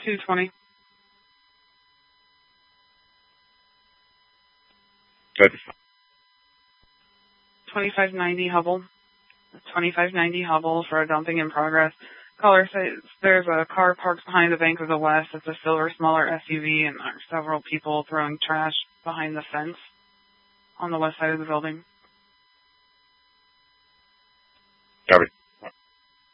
220. Good. 2590 Hubble. 2590 Hubble for a dumping in progress. Caller says there's a car parked behind the Bank of the West. It's a silver, smaller SUV, and there are several people throwing trash behind the fence on the west side of the building. Copy.